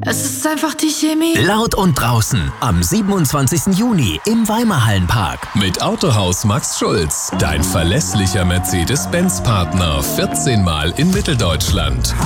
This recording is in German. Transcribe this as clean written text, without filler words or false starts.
Es ist einfach die Chemie. Laut und draußen am 27. Juni im Weimarhallenpark. Mit Autohaus Max Schulz, dein verlässlicher Mercedes-Benz-Partner. 14 Mal in Mitteldeutschland.